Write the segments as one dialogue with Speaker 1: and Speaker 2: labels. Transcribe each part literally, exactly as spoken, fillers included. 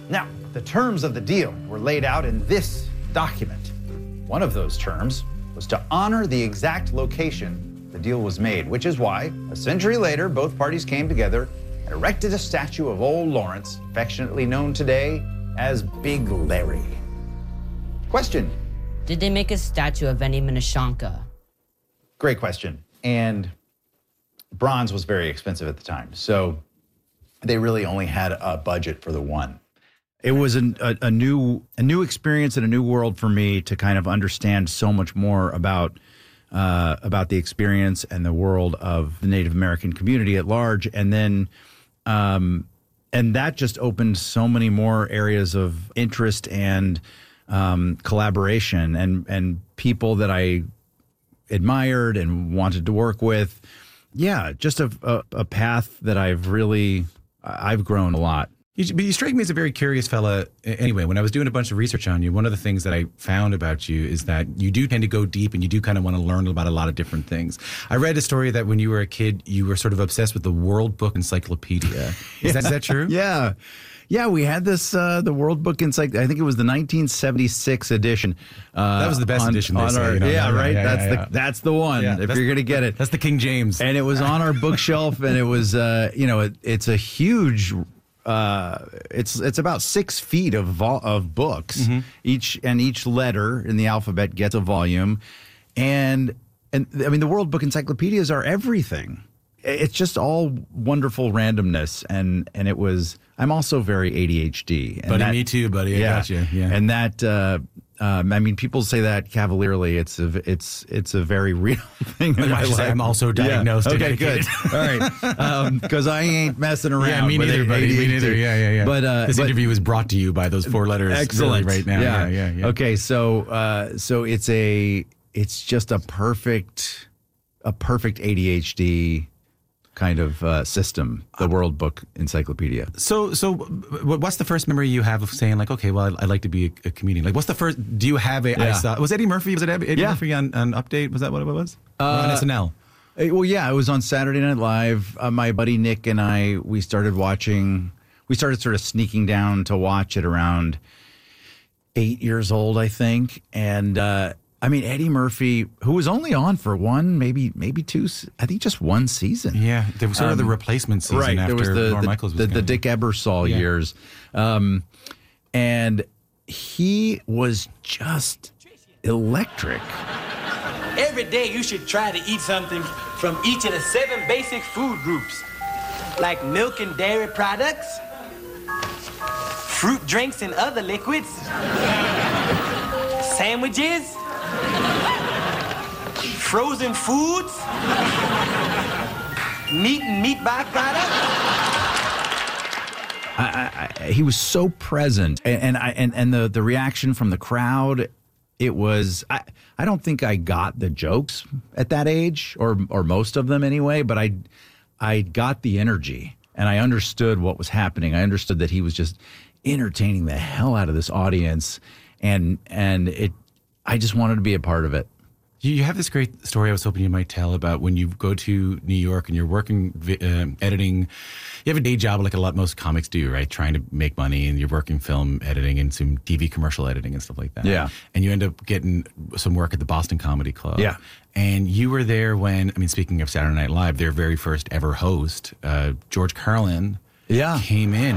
Speaker 1: Now, the terms of the deal were laid out in this document. One of those terms was to honor the exact location the deal was made, which is why, a century later, both parties came together and erected a statue of old Lawrence, affectionately known today as Big Larry. Question.
Speaker 2: Did they make a statue of Eddie Minashanka?
Speaker 1: Great question. And bronze was very expensive at the time, so they really only had a budget for the one. It was an, a, a new a new experience and a new world for me to kind of understand so much more about uh, about the experience and the world of the Native American community at large, and then um, and that just opened so many more areas of interest and um, collaboration and and people that I admired and wanted to work with. Yeah, just a, a, a path that I've really I've grown a lot.
Speaker 3: You, but you strike me as a very curious fella. Anyway, when I was doing a bunch of research on you, one of the things that I found about you is that you do tend to go deep and you do kind of want to learn about a lot of different things. I read a story that when you were a kid, you were sort of obsessed with the World Book Encyclopedia. Is, yeah. that, is that true?
Speaker 1: Yeah. Yeah, we had this, uh, the World Book Encyclopedia, I think it was the nineteen seventy-six edition. Uh,
Speaker 3: that was the best
Speaker 1: on,
Speaker 3: edition, they
Speaker 1: on
Speaker 3: say.
Speaker 1: Our,
Speaker 3: you know,
Speaker 1: yeah,
Speaker 3: yeah,
Speaker 1: right?
Speaker 3: Yeah,
Speaker 1: that's,
Speaker 3: yeah,
Speaker 1: the,
Speaker 3: yeah.
Speaker 1: that's the one,
Speaker 3: yeah,
Speaker 1: if you're going to get it.
Speaker 3: That's the King James.
Speaker 1: And it was on our bookshelf, and it was, uh, you know, it, it's a huge... Uh, it's it's about six feet of vol- of books. Mm-hmm. Each and each letter in the alphabet gets a volume, and and I mean the World Book Encyclopedias are everything. It's just all wonderful randomness, and and it was. I'm also very A D H D. And
Speaker 3: buddy,
Speaker 1: that,
Speaker 3: me too, buddy. I
Speaker 1: yeah,
Speaker 3: got you. Yeah,
Speaker 1: and that. Uh, Um, I mean, people say that cavalierly. It's a, it's, it's a very real thing. In my life.
Speaker 3: I'm also diagnosed.
Speaker 1: Yeah. Okay,
Speaker 3: good.
Speaker 1: All right, because um, I ain't messing around.
Speaker 3: Yeah, me
Speaker 1: with
Speaker 3: neither, buddy.
Speaker 1: A D H D.
Speaker 3: Me neither. Yeah, yeah, yeah.
Speaker 1: But uh,
Speaker 3: this
Speaker 1: but,
Speaker 3: interview is brought to you by those four letters.
Speaker 1: Excellent.
Speaker 3: Right now.
Speaker 1: Yeah.
Speaker 3: yeah, yeah, yeah.
Speaker 1: Okay, so uh, so it's a, it's just a perfect, a perfect A D H D kind of uh, system, the World Book Encyclopedia.
Speaker 3: So, so what's the first memory you have of saying like, okay, well, I'd like to be a, a comedian? Like, what's the first? Do you have a?
Speaker 1: Yeah.
Speaker 3: I saw, was Eddie Murphy? Was it Eddie
Speaker 1: yeah.
Speaker 3: Murphy on, on Update? Was that what it was?
Speaker 1: Uh,
Speaker 3: or on S N L?
Speaker 1: Well, yeah, it was on Saturday Night Live. Uh, my buddy Nick and I, we started watching. We started sort of sneaking down to watch it around eight years old, I think, and. Uh, I mean, Eddie Murphy, who was only on for one, maybe maybe two, I think just one season.
Speaker 3: Yeah, there was sort um, of the replacement season
Speaker 1: right,
Speaker 3: after
Speaker 1: there was the,
Speaker 3: Lorne
Speaker 1: the,
Speaker 3: Michaels was
Speaker 1: the,
Speaker 3: gone.
Speaker 1: the Dick Ebersol yeah. years. Um, and he was just electric.
Speaker 4: Every day you should try to eat something from each of the seven basic food groups, like milk and dairy products, fruit drinks and other liquids, sandwiches, frozen foods, meat and meat byproducts.
Speaker 1: I, I, he was so present, and, and I and, and the, the reaction from the crowd, it was. I, I don't think I got the jokes at that age, or or most of them anyway. But I I got the energy, and I understood what was happening. I understood that he was just entertaining the hell out of this audience, and and it. I just wanted to be a part of it.
Speaker 3: You have this great story I was hoping you might tell about when you go to New York and you're working, uh, editing. You have a day job like a lot most comics do, right? Trying to make money, and you're working film editing and some T V commercial editing and stuff like that.
Speaker 1: Yeah.
Speaker 3: And you end up getting some work at the Boston Comedy Club.
Speaker 1: Yeah.
Speaker 3: And you were there when, I mean, speaking of Saturday Night Live, their very first ever host, uh, George Carlin,
Speaker 1: yeah.
Speaker 3: came in.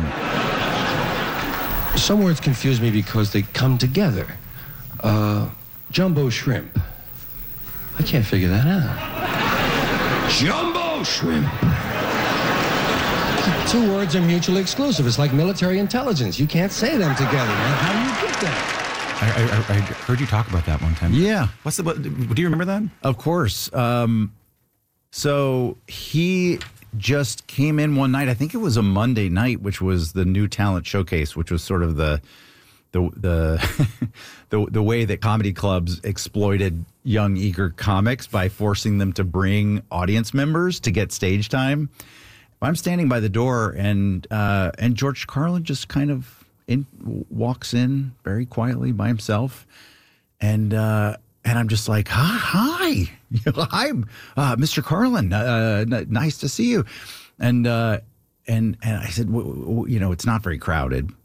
Speaker 5: Some words confuse me because they come together. Uh, jumbo shrimp. I can't figure that out. Jumbo shrimp. The two words are mutually exclusive. It's like military intelligence. You can't say them together, man. How do you get that?
Speaker 3: I, I, I heard you talk about that one time.
Speaker 1: Yeah.
Speaker 3: What's the? What, do you remember that?
Speaker 1: Of course. Um, so he just came in one night. I think it was a Monday night, which was the New Talent Showcase, which was sort of the the the the, the way that comedy clubs exploited young, eager comics by forcing them to bring audience members to get stage time. I'm standing by the door, and uh, and George Carlin just kind of in, walks in very quietly by himself, and uh, and I'm just like, hi, hi, hi, uh, Mister Carlin, uh, n- nice to see you, and uh, and and I said, w- w- you know, it's not very crowded.